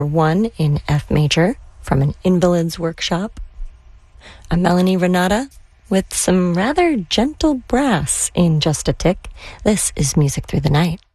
1 in F major from an Invalid's Workshop. I'm Melanie Renata with some rather gentle brass in just a tick. This is Music Through the Night.